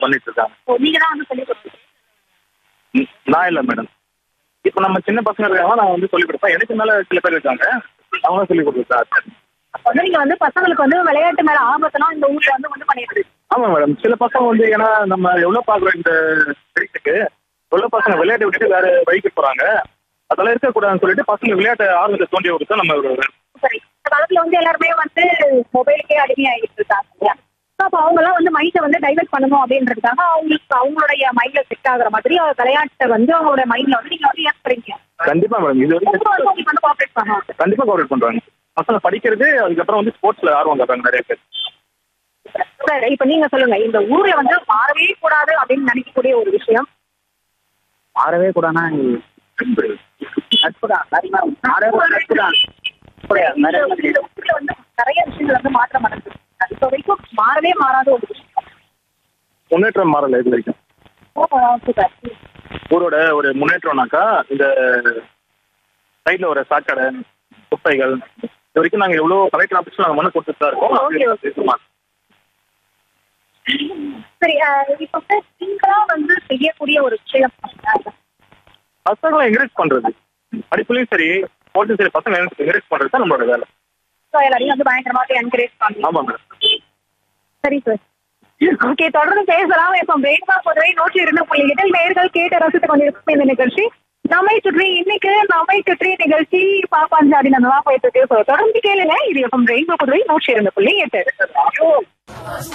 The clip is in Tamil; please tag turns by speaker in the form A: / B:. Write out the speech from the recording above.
A: பண்ணிட்டு இருக்காங்க.
B: நீங்க தான் வந்து சொல்லி கொடுத்தீங்க.
A: நான் இல்ல மேடம். இப்ப நம்ம சின்ன பசங்க இருக்காங்க, நான் வந்து சொல்லிக் கொடுப்பேன். எனக்கு மேல சில பேர் இருக்காங்க, அவங்க சொல்லிக் கொடுக்குறாங்க.
B: அப்ப வந்து நீங்க வந்து பசங்களுக்கு வந்து விளையாட்டு மேல ஆபத்தெல்லாம் இந்த ஊர்ல வந்து பண்ணிட்டு இருக்கு.
A: ஆமா மேடம். சில பசங்க வந்து ஏன்னா நம்ம எவ்வளவு பாக்குறோம் இந்த வயசுக்கு, எவ்வளவு பசங்க விளையாட்டை விட்டுட்டு வேற வழிக்கு போறாங்க. அதெல்லாம் இருக்கக்கூடாதுன்னு சொல்லிட்டு பசங்க விளையாட்டு ஆர்வத்தை தோண்டி விடுறது நம்ம ஒரு
B: சரி. இந்த காலத்துல வந்து எல்லாருமே வந்து மொபைலுக்கே அடிமையாகிட்டு இருக்காங்க இல்லையா? அப்ப அவங்க எல்லாம் வந்து மைண்டை வந்து டைவர்ட் பண்ணணும் அப்படின்றதுக்காக அவங்களுக்கு அவங்களுடைய மைண்ட்ல செட் ஆகுற மாதிரி விளையாட்டை வந்து அவங்களோட மைண்ட்ல வந்து நீங்க வந்து ஏற்படுறீங்க.
A: கண்டிப்பா மேடம். இது வரைக்கும்
B: உங்களுக்கு வந்து கோஆபரேட் பண்ணுவாங்க.
A: கண்டிப்பா கோஆபரேட் பண்றாங்க. பசங்க படிக்கிறது, அதுக்கப்புறம் வந்து ஸ்போர்ட்ஸ்ல ஆர்வம் காட்டுறாங்க நிறைய பேர்.
B: சார் இப்ப நீங்க சொல்லுங்க, இந்த ஊர்ல வந்து மாறவே கூடாது அப்படின்னு நினைக்கக்கூடிய ஒரு விஷயம்.
C: மாறவே கூடாதுன்னா நட்புதான். மாறவே நட்புதான்.
B: இந்த ஊர்ல வந்து நிறைய விஷயங்கள் வந்து மாற்றம் அடைஞ்சிருக்கு. இப்ப வரைக்கும் மாறவே மாறாத ஒரு விஷயம்.
A: முன்னேற்றம் மாறல இது வரைக்கும்.
B: சூப்பர்.
A: ஊரோட ஒரு முன்னேற்றம்னாக்கா இந்த சைட்ல ஒரு சாக்கடை, குப்பைகள், இது வரைக்கும் நாங்க எவ்வளவு கலெக்டர் ஆபீஸ்ல நாங்க மனு கொடுத்துட்டு தான் இருக்கோம்.
B: சரி, இப்ப வந்து நீங்களா வந்து செய்யக்கூடிய ஒரு விஷயம்
A: பசங்களை என்கரேஜ் பண்றது, படிப்புலயும் சரி ஸ்போர்ட்ஸும் சரி, பசங்க என்கரேஜ் பண்றது தான் நம்மளோட வேலை.
B: எல்லாரையும் வந்து பயங்கரமா என்கரேஜ் பண்ணலாம்.
A: ஆமா மேடம்.
B: சரி சார். ஓகே, தொடர்ந்து பேசலாம். இப்ப பிரேக்மா பொதுவை 102.8 நேயர்கள் கேட்டு ரசித்துக் கொண்டிருக்கும் இந்த நிகழ்ச்சி நம்மை சுற்றி. இன்னைக்கு நம்மை சுற்றி நிகழ்ச்சி பாப்பாஞ்சாடி நல்லா போயிட்டு இருக்கு. தொடர்ந்து கேளுங்க. இது எப்ப பிரேக்மா பொதுவை 102.8.